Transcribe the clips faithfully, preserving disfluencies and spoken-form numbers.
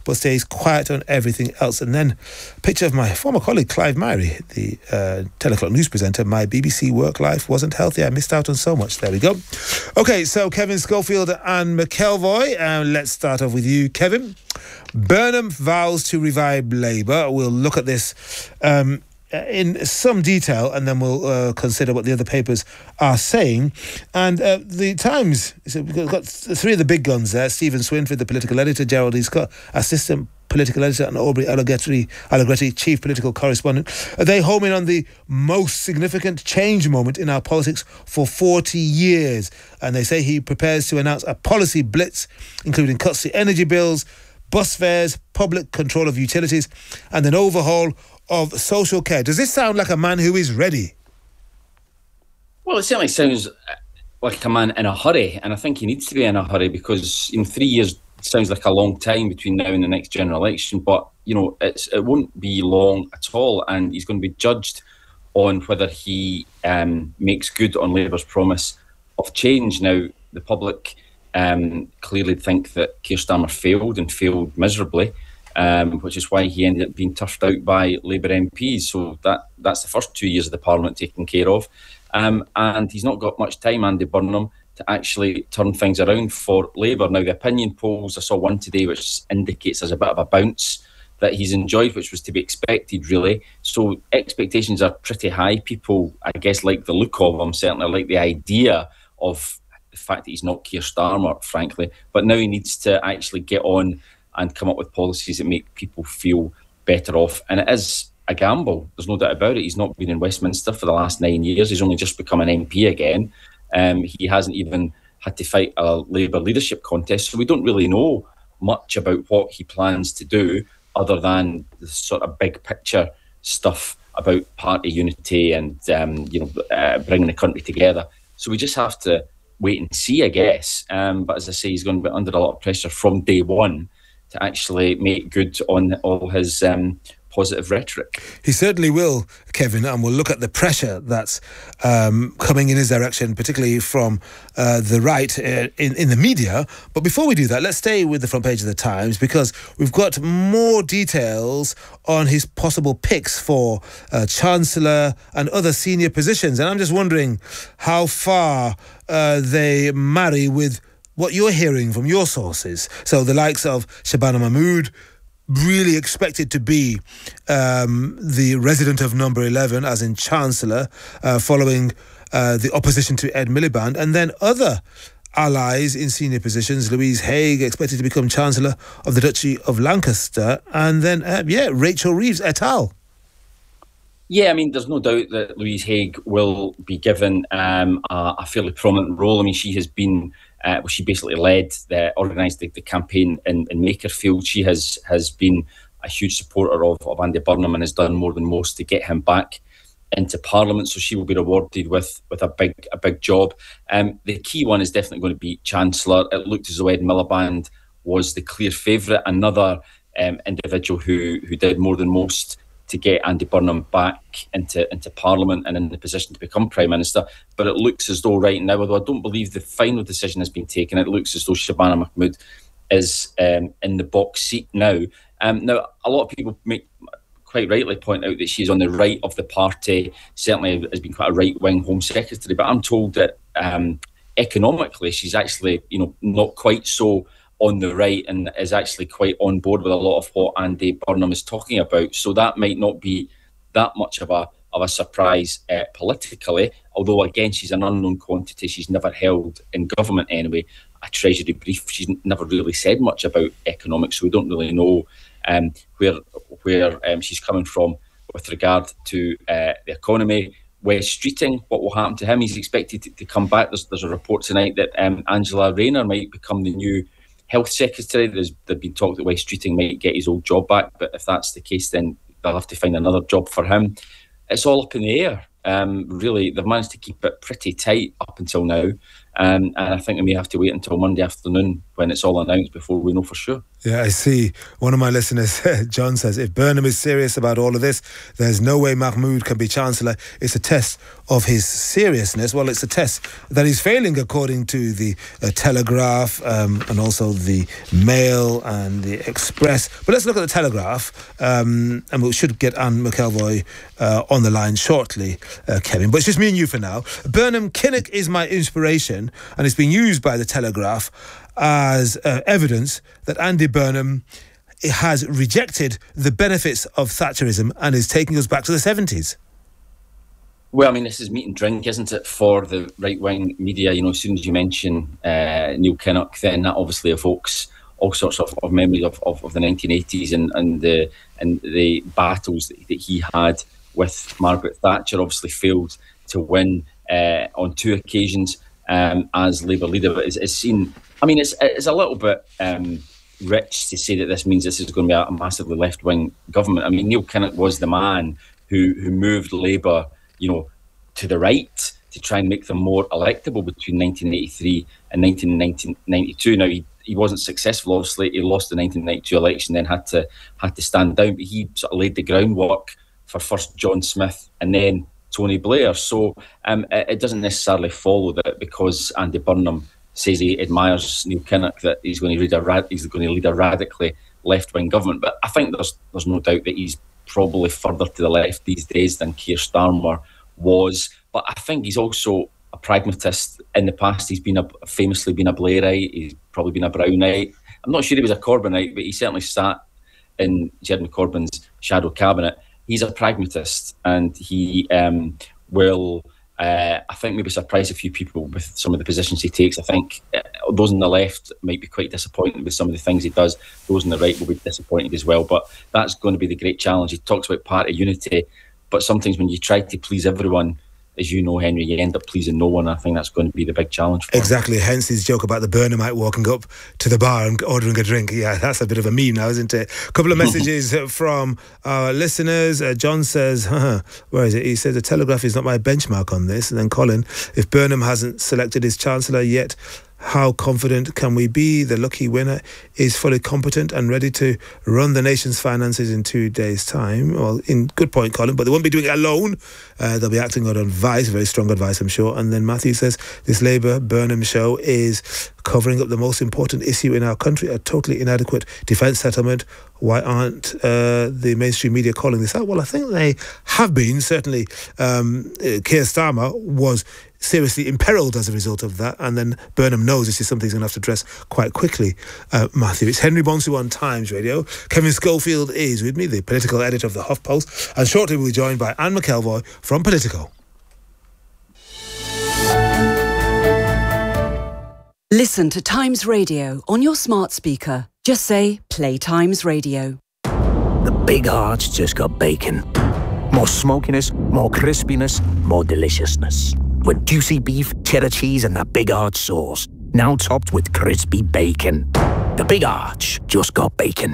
but stays quiet on everything else. And then a picture of my former colleague, Clive Myrie, the uh, ten o'clock news presenter. My B B C work life wasn't healthy. I missed out on so much. There we go. Okay, so Kevin Schofield and McElvoy. Uh, let's start off with you, Kevin. Burnham vows to revive Labour. We'll look at this um, in some detail, and then we'll uh, consider what the other papers are saying. And uh, the Times, so we've got three of the big guns there. Stephen Swinford, the political editor, Geraldine Scott, assistant political editor, and Aubrey Allegretti, Allegretti, chief political correspondent. They home in on the most significant change moment in our politics for forty years. And they say he prepares to announce a policy blitz, including cuts to energy bills, bus fares, public control of utilities, and an overhaul of social care. Does this sound like a man who is ready? Well, it certainly sounds like a man in a hurry, and I think he needs to be in a hurry because, you know, three years sounds like a long time between now and the next general election, but, you know, it's it won't be long at all, and he's going to be judged on whether he um, makes good on Labour's promise of change. Now, the public Um, clearly think that Keir Starmer failed and failed miserably, um, which is why he ended up being turfed out by Labour M Ps. So that that's the first two years of the Parliament taken care of. Um, and he's not got much time, Andy Burnham, to actually turn things around for Labour. Now, the opinion polls, I saw one today which indicates there's a bit of a bounce that he's enjoyed, which was to be expected, really. So expectations are pretty high. People, I guess, like the look of him, certainly like the idea of the fact that he's not Keir Starmer, frankly. But now he needs to actually get on and come up with policies that make people feel better off. And it is a gamble. There's no doubt about it. He's not been in Westminster for the last nine years. He's only just become an M P again. Um, he hasn't even had to fight a Labour leadership contest. So we don't really know much about what he plans to do other than the sort of big picture stuff about party unity and um, you know uh, bringing the country together. So we just have to wait and see, I guess. Um, but as I say, he's going to be under a lot of pressure from day one to actually make good on all his um, positive rhetoric. He certainly will, Kevin, and we'll look at the pressure that's um, coming in his direction, particularly from uh, the right uh, in, in the media. But before we do that, let's stay with the front page of the Times, because we've got more details on his possible picks for uh, Chancellor and other senior positions. And I'm just wondering how far uh, they marry with what you're hearing from your sources. So the likes of Shabana Mahmood, really expected to be um, the resident of number eleven, as in Chancellor, uh, following uh, the opposition to Ed Miliband. And then other allies in senior positions, Louise Haigh expected to become Chancellor of the Duchy of Lancaster. And then, uh, yeah, Rachel Reeves et al. Yeah, I mean, there's no doubt that Louise Haigh will be given um, a, a fairly prominent role. I mean, she has been Uh, well, she basically led, the, organised the, the campaign in, in Makerfield. She has has been a huge supporter of, of Andy Burnham and has done more than most to get him back into Parliament. So she will be rewarded with with a big a big job. Um, the key one is definitely going to be Chancellor. It looked as though Ed Miliband was the clear favourite, another um, individual who who did more than most to get Andy Burnham back into, into Parliament and in the position to become Prime Minister. But it looks as though right now, although I don't believe the final decision has been taken, it looks as though Shabana Mahmood is um, in the box seat now. Um, now, a lot of people make quite rightly point out that she's on the right of the party, certainly has been quite a right-wing Home Secretary, but I'm told that um, economically she's actually, you know, not quite so on the right and is actually quite on board with a lot of what Andy Burnham is talking about. So that might not be that much of a of a surprise uh, politically, although again she's an unknown quantity. She's never held in government anyway a Treasury brief. She's never really said much about economics, so we don't really know um, where where um, she's coming from with regard to uh, the economy. Wes Streeting, what will happen to him? He's expected to, to come back. There's, there's a report tonight that um, Angela Rayner might become the new Health Secretary. There's, there's been talk that Wes Streeting might get his old job back, but if that's the case, then they'll have to find another job for him. It's all up in the air. Um, really, they've managed to keep it pretty tight up until now. Um, and I think we may have to wait until Monday afternoon when it's all announced before we know for sure. Yeah, I see. One of my listeners, John, says, if Burnham is serious about all of this, there's no way Mahmoud can be Chancellor. It's a test of his seriousness. Well, it's a test that he's failing, according to the uh, Telegraph um, and also the Mail and the Express. But let's look at the Telegraph, um, and we should get Anne McElvoy uh, on the line shortly, uh, Kevin. But it's just me and you for now. Burnham Kinnock is my inspiration, and it's been used by the Telegraph as uh, evidence that Andy Burnham has rejected the benefits of Thatcherism and is taking us back to the seventies. Well, I mean, this is meat and drink, isn't it, for the right-wing media? You know, as soon as you mention uh, Neil Kinnock, then that obviously evokes all sorts of, of memories of, of, of the nineteen eighties and, and, the, and the battles that, that he had with Margaret Thatcher. Obviously failed to win uh, on two occasions um, as Labour leader, but is seen... I mean, it's it's a little bit um, rich to say that this means this is going to be a, a massively left-wing government. I mean, Neil Kinnock was the man who who moved Labour, you know, to the right to try and make them more electable between nineteen eighty-three and nineteen ninety-two. Now, he, he wasn't successful, obviously. He lost the nineteen ninety-two election, then had to had to stand down. But he sort of laid the groundwork for first John Smith and then Tony Blair. So um, it, it doesn't necessarily follow that because Andy Burnham says he admires Neil Kinnock that he's going to lead a rad- he's going to lead a radically left-wing government. But I think there's there's no doubt that he's probably further to the left these days than Keir Starmer was. But I think he's also a pragmatist. In the past, he's been a, famously been a Blairite. He's probably been a Brownite. I'm not sure he was a Corbynite, but he certainly sat in Jeremy Corbyn's shadow cabinet. He's a pragmatist, and he um, will. Uh, I think maybe surprise a few people with some of the positions he takes. I think uh, those on the left might be quite disappointed with some of the things he does. Those on the right will be disappointed as well. But that's going to be the great challenge. He talks about party unity, but sometimes when you try to please everyone, as you know, Henry, you end up pleasing no one. I think that's going to be the big challenge for Exactly. him. Hence his joke about the Burnhamite walking up to the bar and ordering a drink. Yeah, that's a bit of a meme now, isn't it? A couple of messages from our listeners. Uh, John says, huh, where is it? He says, the Telegraph is not my benchmark on this. And then Colin, if Burnham hasn't selected his Chancellor yet, how confident can we be the lucky winner is fully competent and ready to run the nation's finances in two days' time? Well, in good point, Colin, but they won't be doing it alone. Uh, they'll be acting on advice, very strong advice, I'm sure. And then Matthew says, this Labour Burnham show is covering up the most important issue in our country, a totally inadequate defence settlement. Why aren't uh, the mainstream media calling this out? Well, I think they have been. Certainly, um, Keir Starmer was seriously imperiled as a result of that, and then Burnham knows this is something he's going to have to address quite quickly. uh, Matthew, it's Henry Bonsu on Times Radio. Kevin Schofield is with me, the political editor of the HuffPost, and shortly we'll be joined by Anne McElvoy from Politico. Listen to Times Radio on your smart speaker. Just say Play Times Radio. The Big Arch just got bacon. More smokiness, more crispiness, more deliciousness. With juicy beef, cheddar cheese and that Big Arch sauce. Now topped with crispy bacon. The Big Arch just got bacon.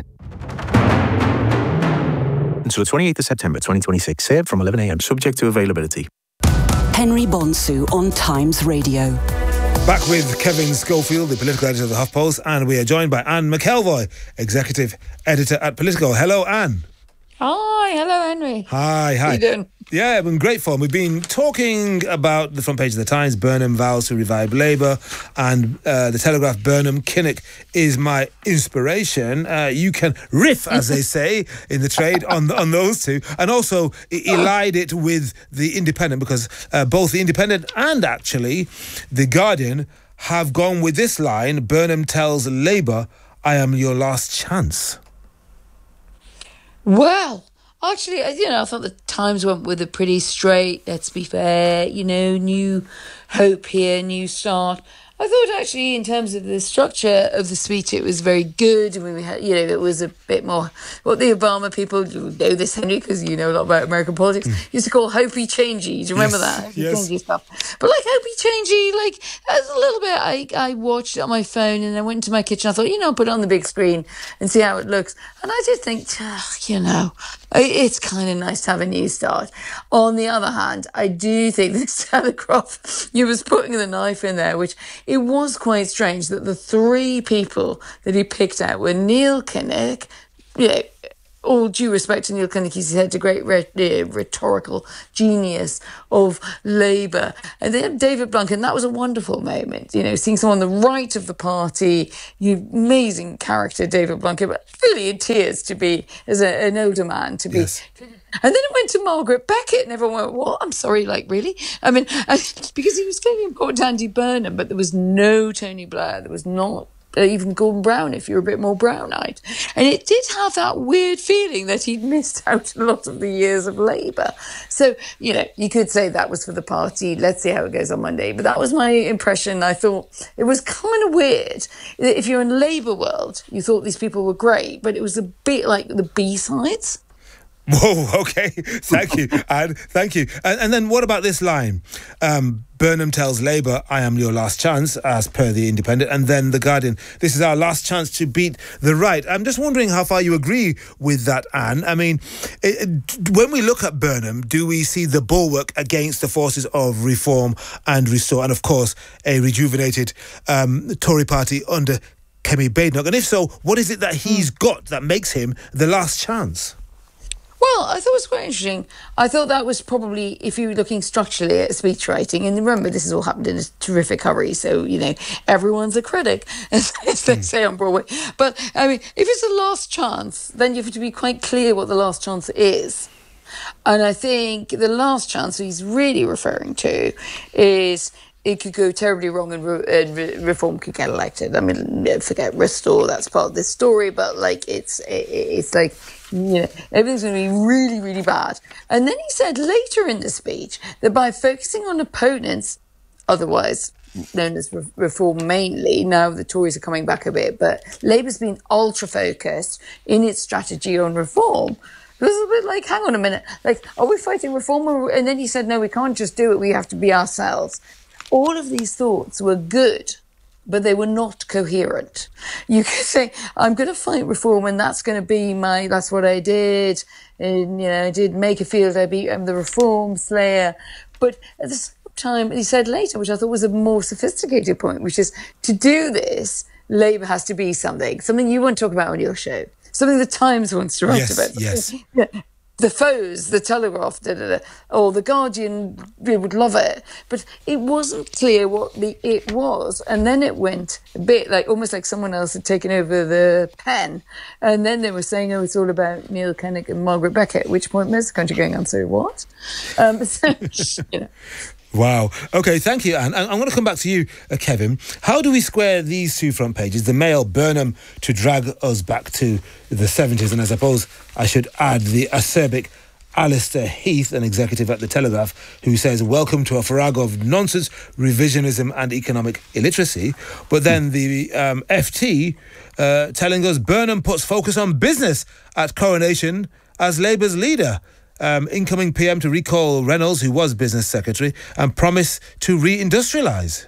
Until the twenty-eighth of September twenty twenty-six. Served from eleven a m subject to availability. Henry Bonsu on Times Radio. Back with Kevin Schofield, the political editor of the HuffPost, and we are joined by Anne McElvoy, executive editor at Politico. Hello, Anne. Hi, hello, Henry. Hi, hi. How you doing? Yeah, been great fun. We've been talking about the front page of the Times. Burnham vows to revive Labour, and uh, the Telegraph. Burnham Kinnock is my inspiration. Uh, you can riff, as they say in the trade, on on those two, and also elide it with the Independent, because uh, both the Independent and actually the Guardian have gone with this line. Burnham tells Labour, "I am your last chance." Well, actually, you know, I thought the Times went with it pretty straight. Let's be fair, you know, new hope here, new start. I thought actually, in terms of the structure of the speech, it was very good. I mean, we had, you know, it was a bit more what the Obama people, you know this, Henry, because you know a lot about American politics, mm. used to call hopey changey. Do you remember yes, that? Hopey yes. changey stuff. But like hopey changey, like as a little bit, I, I watched it on my phone and I went into my kitchen. I thought, you know, put it on the big screen and see how it looks. And I did think, oh, you know, it's kind of nice to have a new start. On the other hand, I do think that Telegraph, you was putting the knife in there, which it was quite strange that the three people that he picked out were Neil Kinnock, you know, all due respect to Neil Kinnock, he's had a great re- uh, rhetorical genius of Labour. And then David Blunkett, and that was a wonderful moment, you know, seeing someone on the right of the party, you amazing character, David Blunkett, but really in tears to be, as a, an older man, to be... Yes. And then it went to Margaret Beckett and everyone went, what? I'm sorry, like, really? I mean, because he was very important to Andy Burnham, but there was no Tony Blair, there was not even Gordon Brown if you're a bit more brown-eyed. And it did have that weird feeling that he'd missed out a lot of the years of Labour. So, you know, you could say that was for the party. Let's see how it goes on Monday. But that was my impression. I thought it was kind of weird. If you're in Labour world, you thought these people were great, but it was a bit like the B-sides. Whoa, okay. Thank you. And thank you. And, and then what about this line? Um, Burnham tells Labour, I am your last chance, as per The Independent. And then The Guardian, this is our last chance to beat the right. I'm just wondering how far you agree with that, Anne. I mean, it, it, when we look at Burnham, do we see the bulwark against the forces of reform and restore? And, of course, a rejuvenated um, Tory party under Kemi Badenoch. And if so, what is it that he's got that makes him the last chance? Well, I thought it was quite interesting. I thought that was probably, if you were looking structurally at speech writing, and remember, this has all happened in a terrific hurry, so, you know, everyone's a critic, as they say on Broadway. But, I mean, if it's the last chance, then you have to be quite clear what the last chance is. And I think the last chance he's really referring to is... it could go terribly wrong and, re- and re- reform could get elected. I mean, forget Restore, that's part of this story, but like it's it, it's like, you know, everything's going to be really, really bad. And then he said later in the speech that by focusing on opponents, otherwise known as re- reform mainly, now the Tories are coming back a bit, but Labour's been ultra-focused in its strategy on reform. It was a bit like, hang on a minute, like, are we fighting reform? And then he said, no, we can't just do it, we have to be ourselves. All of these thoughts were good, but they were not coherent. You could say, I'm going to fight reform and that's going to be my, that's what I did. And, you know, I did make a field, I beat, I'm the reform slayer. But at the same time, he said later, which I thought was a more sophisticated point, which is to do this, Labour has to be something, something you want to talk about on your show, something the Times wants to write yes, about. Yes, yes. The Foes, the Telegraph, da, da, da, or the Guardian, we would love it. But it wasn't clear what the it was. And then it went a bit like, almost like someone else had taken over the pen. And then they were saying, oh, it's all about Neil Kinnock and Margaret Beckett, at which point most of the country going, I'm sorry, what? Um, so, you know. Wow. Okay, thank you, Anne. I'm going to come back to you, uh, Kevin. How do we square these two front pages? The Mail, Burnham, to drag us back to the seventies, and I suppose I should add the acerbic Alistair Heath, an executive at the Telegraph, who says, welcome to a farrago of nonsense, revisionism and economic illiteracy. But then the um, F T uh, telling us Burnham puts focus on business at coronation as Labour's leader. Um, incoming P M to recall Reynolds, who was business secretary, and promise to re-industrialise.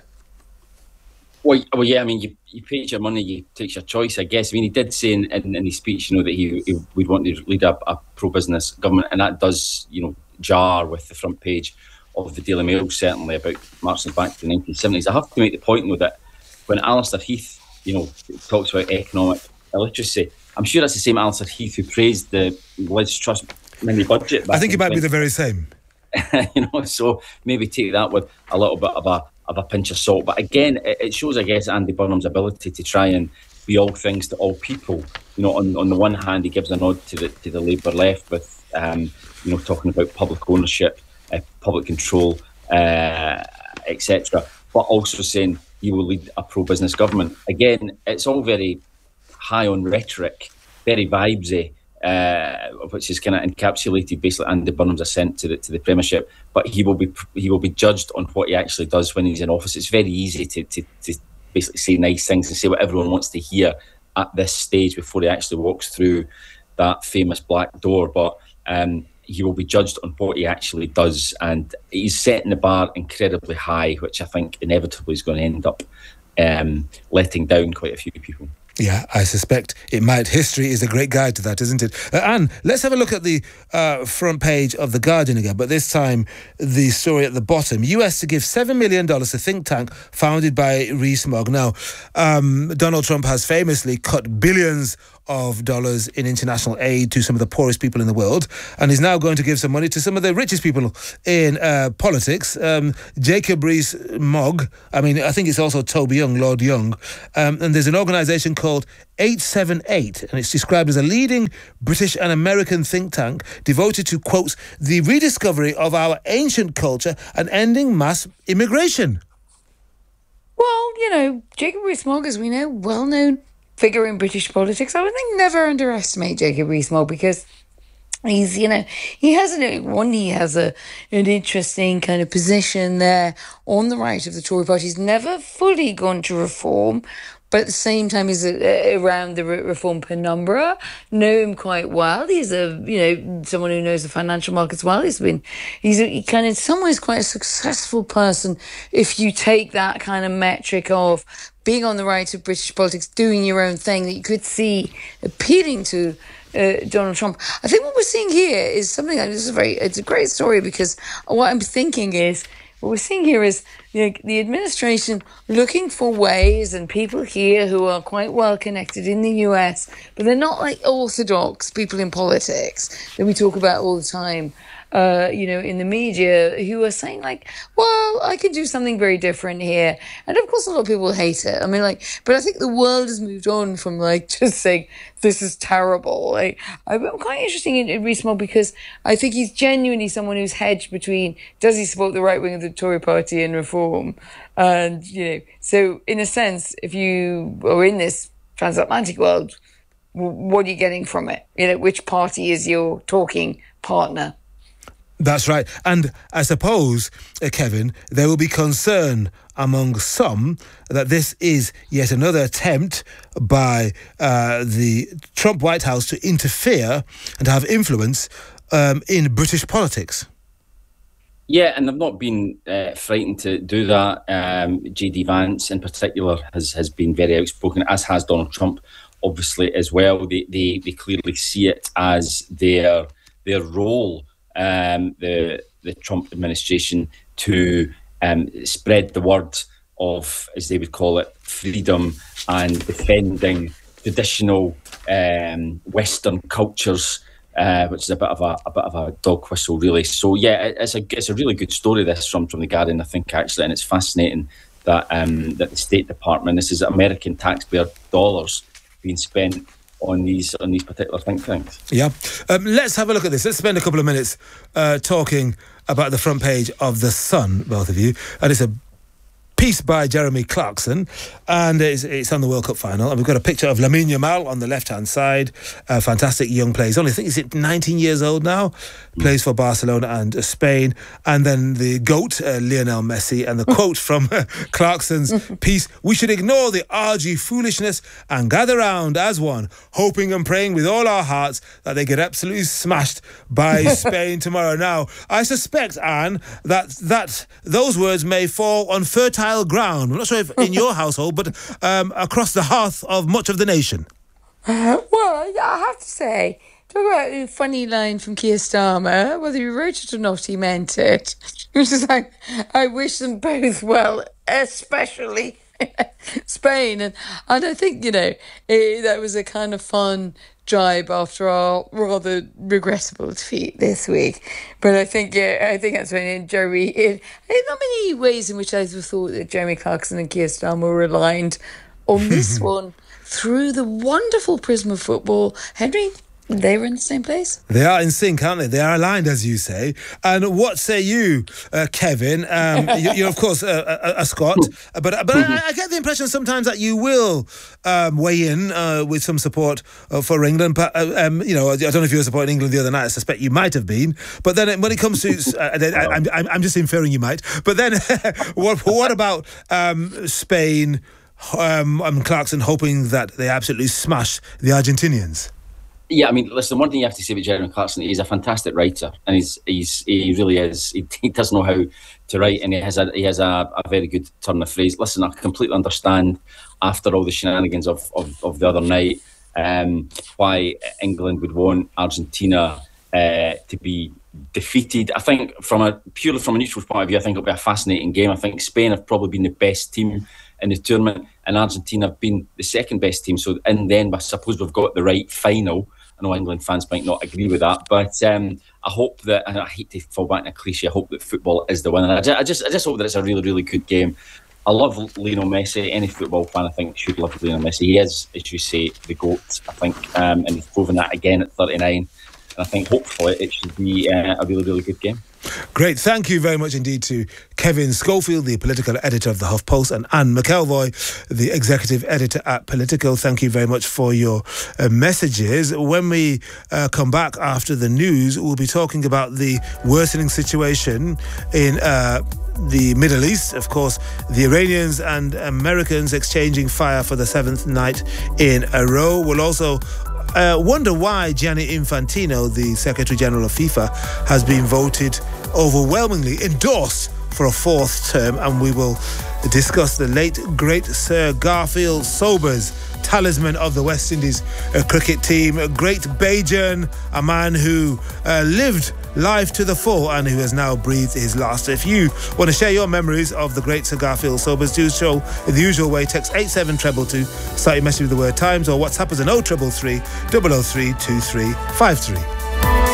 Well, well, yeah, I mean, you, you pay your money, you take your choice, I guess. I mean, he did say in, in, in his speech, you know, that he, he would want to lead a, a pro-business government, and that does, you know, jar with the front page of the Daily Mail, certainly, about marching back to the nineteen seventies. I have to make the point, though, that when Alistair Heath, you know, talks about economic illiteracy, I'm sure that's the same Alistair Heath who praised the Liz Truss mini budget. I think it might be the very same. You know, so maybe take that with a little bit of a of a pinch of salt. But again, it, it shows, I guess, Andy Burnham's ability to try and be all things to all people. You know, on on the one hand, he gives a nod to the to the Labour left with, um, you know, talking about public ownership, uh, public control, uh, et cetera. But also saying he will lead a pro-business government. Again, it's all very high on rhetoric, very vibesy. Uh, which is kind of encapsulated basically Andy Burnham's ascent to the to the Premiership. But he will be he will be judged on what he actually does when he's in office. It's very easy to to, to basically say nice things and say what everyone wants to hear at this stage before he actually walks through that famous black door. But um, he will be judged on what he actually does, and he's setting the bar incredibly high, which I think inevitably is going to end up um, letting down quite a few people. Yeah, I suspect it might. History is a great guide to that, isn't it? Uh, Anne, let's have a look at the uh, front page of The Guardian again, but this time the story at the bottom. U S to give seven million dollars to think tank founded by Rees-Mogg. Now, um, Donald Trump has famously cut billions of dollars in international aid to some of the poorest people in the world, and is now going to give some money to some of the richest people in uh, politics. Um, Jacob Rees-Mogg, I mean, I think it's also Toby Young, Lord Young, um, and there's an organisation called eight seven eight, and it's described as a leading British and American think tank devoted to, quote, the rediscovery of our ancient culture and ending mass immigration. Well, you know, Jacob Rees-Mogg, as we know, well-known figure in British politics. I would think never underestimate Jacob Rees-Mogg, because he's, you know, he has an, one, he has a an interesting kind of position there on the right of the Tory party. He's never fully gone to reform, but at the same time he's a, around the reform penumbra. Know him quite well. He's a, you know, someone who knows the financial markets well. He's been, he's a, he kind of in some ways quite a successful person if you take that kind of metric of being on the right of British politics, doing your own thing, that you could see appealing to uh, Donald Trump. I think what we're seeing here is something like, this is a very, it's a great story, because what I'm thinking is, what we're seeing here is you know, the administration looking for ways, and people here who are quite well connected in the U S, but they're not like orthodox people in politics that we talk about all the time. Uh, you know, in the media, who are saying like, well, I could do something very different here. And of course, a lot of people hate it. I mean, like, but I think the world has moved on from like just saying, this is terrible. Like, I'm quite interested in, in Rees-Mogg, because I think he's genuinely someone who's hedged between, does he support the right wing of the Tory party and reform? And, you know, so in a sense, if you are in this transatlantic world, what are you getting from it? You know, which party is your talking partner? That's right. And I suppose, uh, Kevin, there will be concern among some that this is yet another attempt by uh, the Trump White House to interfere and to have influence um, in British politics. Yeah, and they've not been uh, frightened to do that. Um, J D Vance, in particular, has, has been very outspoken, as has Donald Trump, obviously, as well. They they, they clearly see it as their their role, Um, the the Trump administration, to um, spread the word of, as they would call it, freedom and defending traditional um, Western cultures, uh, which is a bit of a, a bit of a dog whistle, really. So yeah, it's a it's a really good story, this from from the Guardian, I think, actually, and it's fascinating that um, that the State Department, this is American taxpayer dollars being spent on these on these particular think tanks. Yeah. Um, let's have a look at this. Let's spend a couple of minutes uh, talking about the front page of The Sun, both of you. And it's a piece by Jeremy Clarkson, and it's, it's on the World Cup final. And we've got a picture of Lamine Yamal on the left-hand side. A fantastic young player. He's only, I think he's nineteen years old now. Plays for Barcelona and Spain. And then the GOAT, uh, Lionel Messi. And the quote from uh, Clarkson's piece: "We should ignore the argy foolishness and gather round as one, hoping and praying with all our hearts that they get absolutely smashed by Spain tomorrow." Now, I suspect, Anne, that, that those words may fall on fertile ground. I'm not sure if in your household, but um, across the hearth of much of the nation. Uh, well, I have to say, talk about a funny line from Keir Starmer. Whether he wrote it or not, he meant it. Which is like, I wish them both well, especially Spain. And, and I think, you know, it, that was a kind of fun jibe after our rather regrettable defeat this week. But I think, yeah, I think that's when Jeremy, in, in not many ways in which I thought that Jeremy Clarkson and Keir Starmer were aligned on this one through the wonderful prism of football. Henry, They were in the same place? They are in sync, aren't they? They are aligned, as you say. And what say you, uh, Kevin? Um, you, you're, of course, a, a, a Scot, but but I, I get the impression sometimes that you will um, weigh in uh, with some support uh, for England. But, uh, um, you know, I don't know if you were supporting England the other night. I suspect you might have been. But then when it comes to... Uh, I, I'm, I'm just inferring you might. But then what, what about um, Spain um, and Clarkson hoping that they absolutely smash the Argentinians? Yeah, I mean, listen, one thing you have to say about Jeremy Clarkson, he's a fantastic writer, and he's he's he really is. He, he does know how to write, and he has a he has a, a very good turn of phrase. Listen, I completely understand after all the shenanigans of of, of the other night, um, why England would want Argentina uh, to be defeated. I think from a purely from a neutral point of view, I think it'll be a fascinating game. I think Spain have probably been the best team in the tournament, and Argentina have been the second best team. So, and then I suppose we've got the right final. I know England fans might not agree with that, but um, I hope that, and I hate to fall back in a cliche, I hope that football is the winner. I just, I just, I just hope that it's a really, really good game. I love Lionel Messi. Any football fan, I think, should love Lionel Messi. He is, as you say, the GOAT, I think, um, and he's proven that again at thirty-nine. And I think, hopefully, it should be uh, a really, really good game. Great. Thank you very much indeed to Kevin Schofield, the political editor of the HuffPost, and Anne McElvoy, the executive editor at Politico. Thank you very much for your uh, messages. When we uh, come back after the news, we'll be talking about the worsening situation in uh, the Middle East. Of course, the Iranians and Americans exchanging fire for the seventh night in a row. We'll also Uh, wonder why Gianni Infantino, the Secretary General of FIFA, has been voted overwhelmingly endorsed for a fourth term, and we will discuss the late, great Sir Garfield Sobers, talisman of the West Indies uh, cricket team, a great Bajan, a man who uh, lived life to the full and who has now breathed his last. If you want to share your memories of the great Sir Garfield Sobers, do so in the usual way. Text eight seven two two, start your message with the word Times, or WhatsApp us an oh three three, double oh three, two three five three.